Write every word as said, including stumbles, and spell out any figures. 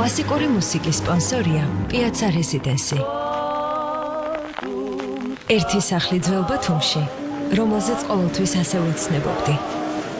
კლასიკური მუსიკის სპონსორია პიაცა რეზიდენსი. ერთი სახლი ძველ ბათუმში, რომელზეც ყოველთვის ასე ვეცნებობდი.